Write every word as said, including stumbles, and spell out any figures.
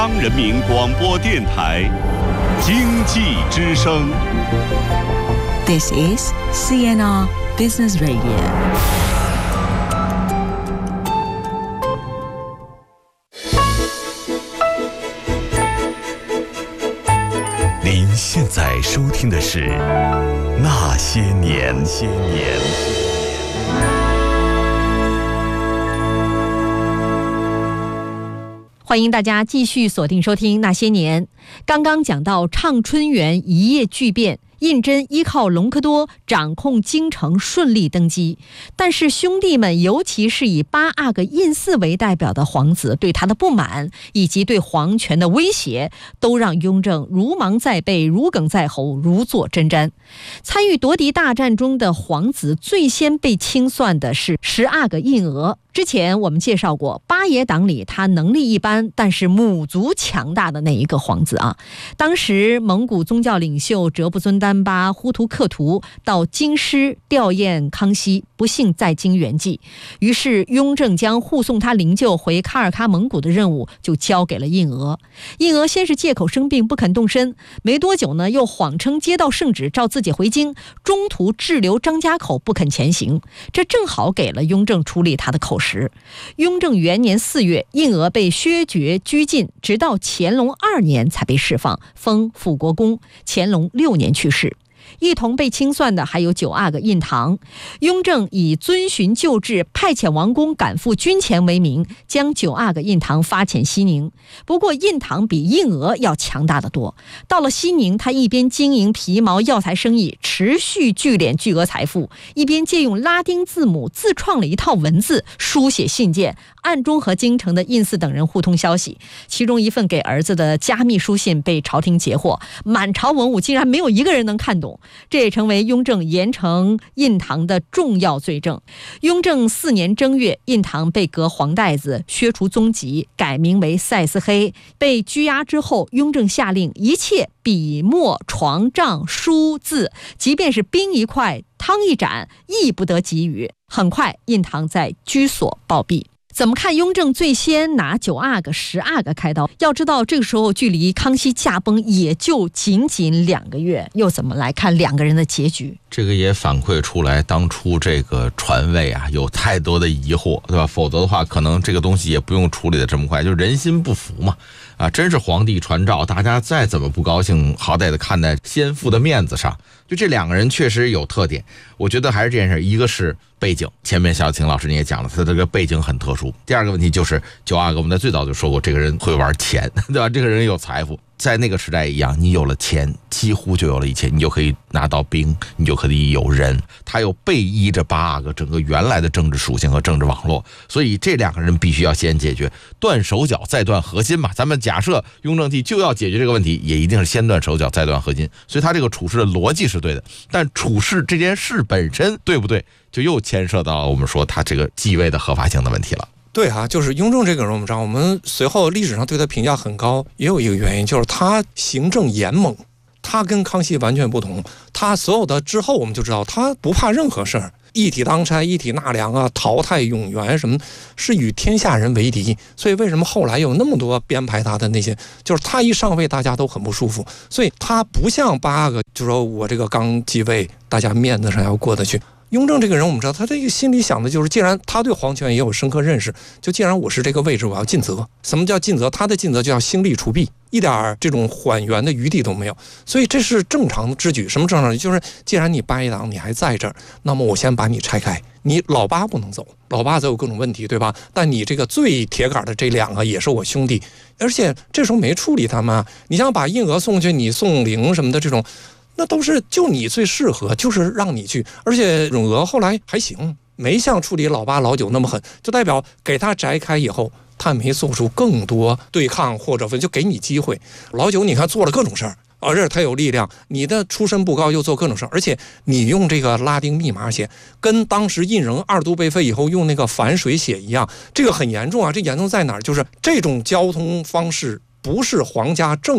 中央人民广播电台经济之声。 This is C N R Business Radio。 您现在收听的是《那些年》。些年。 欢迎大家继续锁定收听《那些年》。刚刚讲到畅春园一夜巨变，胤禛依靠隆科多掌控京城，顺利登基。但是兄弟们，尤其是以八阿哥胤祀为代表的皇子，对他的不满以及对皇权的威胁，都让雍正如芒在背，如鲠在喉，如坐针毡。参与夺嫡大战中的皇子，最先被清算的是十阿哥胤禌。之前我们介绍过，八爷党里他能力一般，但是母族强大的那一个皇子啊。当时蒙古宗教领袖哲布尊丹巴呼图克图到京师吊唁康熙，不幸在京圆寂。于是雍正将护送他灵柩回喀尔喀蒙古的任务就交给了胤禌。胤禌先是借口生病不肯动身，没多久呢，又谎称接到圣旨召自己回京，中途滞留张家口不肯前行，这正好给了雍正处理他的口实。雍正元年四月，胤禌被削爵拘禁，直到乾隆二年才被释放，封辅国公。乾隆六年去世。一同被清算的还有九阿哥胤堂。雍正以遵循旧制，派遣王公赶赴军前为名，将九阿哥胤堂发遣西宁。不过胤堂比胤禌要强大得多。到了西宁，他一边经营皮毛药材生意，持续聚敛巨额财富，一边借用拉丁字母自创了一套文字，书写信件，暗中和京城的胤祀等人互通消息。其中一份给儿子的加密书信被朝廷截获，满朝文武竟然没有一个人能看懂。这也成为雍正严惩胤堂的重要罪证。雍正四年正月，胤堂被革黄带子，削除宗籍，改名为赛思黑。被拘押之后，雍正下令一切笔墨床帐书字，即便是冰一块汤一盏，亦不得给予。很快胤堂在居所暴毙。怎么看雍正最先拿九阿哥十阿哥开刀？要知道这个时候距离康熙驾崩也就仅仅两个月，又怎么来看两个人的结局？ 这个也反馈出来当初这个传位啊有太多的疑惑，对吧？否则的话可能这个东西也不用处理的这么快，就是人心不服嘛。啊，真是皇帝传诏，大家再怎么不高兴，好歹得看在先父的面子上。就这两个人确实有特点，我觉得还是这件事，一个是背景，前面小晴老师你也讲了，他这个背景很特殊。第二个问题就是九阿哥，我们在最早就说过，这个人会玩钱，对吧？这个人有财富。在那个时代一样，你有了钱，几乎就有了一切，你就可以拿到兵，你就可以有人。他又背依着八阿哥整个原来的政治属性和政治网络，所以这两个人必须要先解决，断手脚再断核心嘛。咱们假设雍正帝就要解决这个问题，也一定是先断手脚再断核心，所以他这个处事的逻辑是对的。但处事这件事本身对不对，就又牵涉到我们说他这个继位的合法性的问题了。 对啊，就是雍正这个人，我们知道，我们随后历史上对他评价很高，也有一个原因，就是他行政严猛，他跟康熙完全不同。他所有的之后，我们就知道他不怕任何事儿，一体当差，一体纳粮啊，淘汰永元什么，是与天下人为敌。所以为什么后来有那么多编排他的那些，就是他一上位，大家都很不舒服。所以他不像八个，就说我这个刚继位，大家面子上要过得去。雍正这个人，我们知道他这个心里想的就是，既然他对皇权也有深刻认识，就既然我是这个位置，我要尽责。什么叫尽责？他的尽责就要兴利除弊，一点这种缓元的余地都没有。所以这是正常之举。什么正常之举？就是既然你八一党你还在这儿，那么我先把你拆开。你老八不能走，老八则有各种问题，对吧？但你这个最铁杆的这两个也是我兄弟，而且这时候没处理他们。你想把胤禌送去，你送灵什么的这种。那都是就你最适合，就是让你去。而且永禌后来还行，没像处理老八老九那么狠，就代表给他摘开以后，他没做出更多对抗或者就给你机会。老九你看做了各种事儿，而且他有力量，你的出身不高又做各种事儿，而且你用这个拉丁密码写，跟当时胤禛二度被废以后用那个反水写一样，这个很严重啊。这严重在哪儿？就是这种交通方式不是皇家正